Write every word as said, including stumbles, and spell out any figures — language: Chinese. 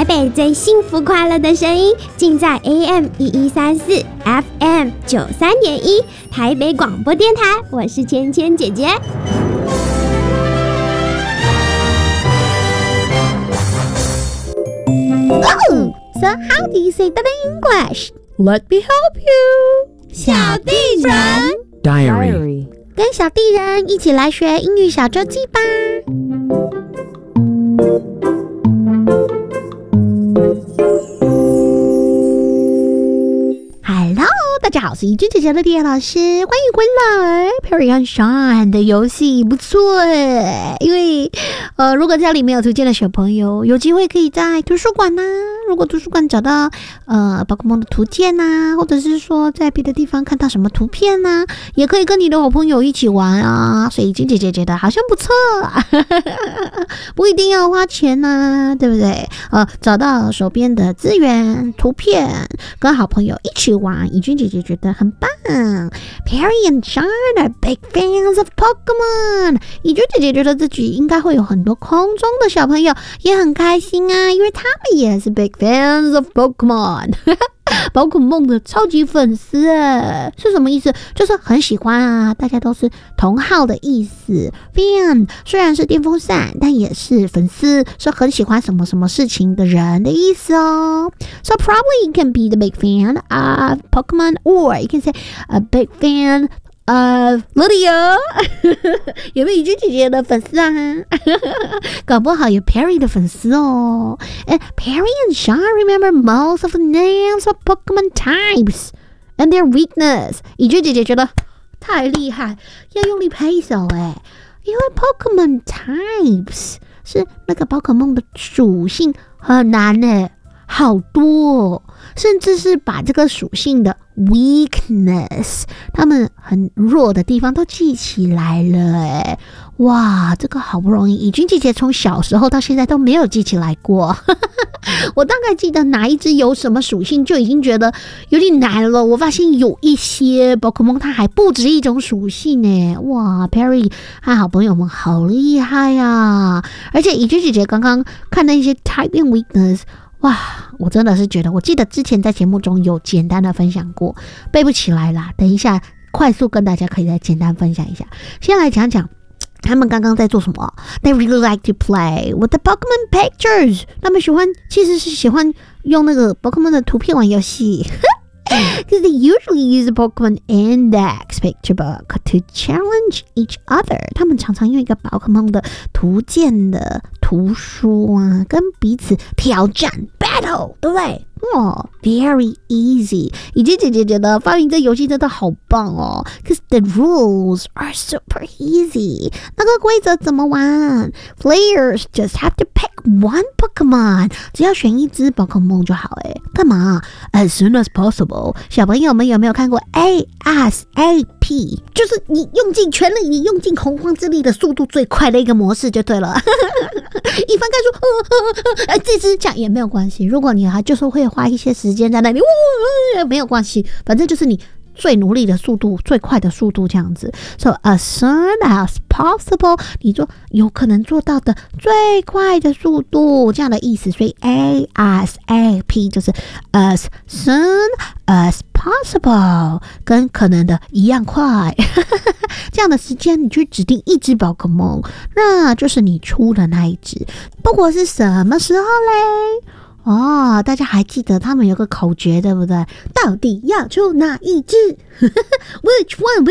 台北最幸福快乐的声音，尽在 A M 一一三四 F M 九三点一台北广播电台。我是芊芊姐姐。 Oh, so how do you say that in English? Let me help you. 小地人 Diary 跟小地人一起来学英语小周记吧。Hello， 大家好，我是怡君姐姐的地老师，欢迎回来。Perry and Sean 的游戏不错诶，因为呃，如果家里没有图鉴的小朋友，有机会可以在图书馆呐、啊。如果图书馆找到呃宝可梦的图鉴呐、啊，或者是说在别的地方看到什么图片呐、啊，也可以跟你的好朋友一起玩啊。所以怡君姐姐觉得好像不错，不一定要花钱呐、啊，对不对？呃，找到手边的资源、图片，跟好朋友一起玩，怡君姐姐觉得很棒。Perry and Sean are big fans of Pokemon。怡君姐姐觉得自己应该会有很多空中的小朋友也很开心啊，因为他们也是 big fans of Pokemon。宝可梦的超级粉丝诶，是什么意思？就是很喜欢啊，大家都是同好的意思。Fan 虽然是电风扇，但也是粉丝，是很喜欢什么什么事情的人的意思哦。So probably you can be the big fan of Pokemon, or you can say a big fan of Lydia。 有没有怡君姐姐的粉丝啊？搞不好有 Perry 的粉丝哦。And Perry and Sean remember most of the names of Pokemon types and their weakness。 怡君姐姐觉得太厉害，要用力拍手诶，因为 Pokemon types 是那个宝可梦的属性很难诶，好多哦，甚至是把这个属性的 weakness 他们很弱的地方都记起来了诶。哇，这个好不容易，怡君姐姐从小时候到现在都没有记起来过。我大概记得哪一只有什么属性就已经觉得有点难了，我发现有一些宝可梦它还不止一种属性耶。哇 Perry 和好朋友们好厉害啊。而且怡君姐姐刚刚看的一些 type and weakness，哇，我真的是觉得，我记得之前在节目中有简单的分享过，背不起来啦，等一下快速跟大家可以再简单分享一下。先来讲讲他们刚刚在做什么。 They really like to play with the Pokemon pictures。 他们喜欢，其实是喜欢用那个宝可梦的图片玩游戏。Because they usually use the Pokemon Index picture book to challenge each other。 他们常常用一个宝可梦的图鉴的图书啊，跟彼此挑战 battle， 对不对？哦 ，very easy。怡君姐姐觉得发明这游戏真的好棒哦 ，Cause the rules are super easy。那个规则怎么玩 ？Players just have to pick one Pokemon， 只要选一只宝可梦就好。哎，干嘛 ？As soon as possible。小朋友们有没有看过 A S A P？ 就是你用尽全力，你用尽洪荒之力的速度最快的一个模式就对了。一翻开说，呃呃呃，这只讲也没有关系。如果你还就是会花一些时间在那里，呃，没有关系，反正就是你最努力的速度，最快的速度这样子。So as soon as possible， 你做有可能做到的最快的速度这样的意思。所以 A S A P 就是 as soon as possible， 跟可能的一样快。这样的时间你去指定一只宝可梦，那就是你出的那一只。不过是什么时候嘞？哦，大家还记得他们有个口诀对不对？到底要出哪一只？Which one